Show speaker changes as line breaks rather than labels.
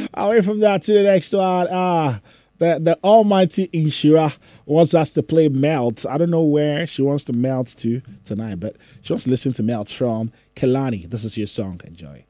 Away from that to the next one. The almighty Inshira wants us to play Melt. I don't know where she wants to melt to tonight, but she wants to listen to Melt from Kelani. This is your song. Enjoy.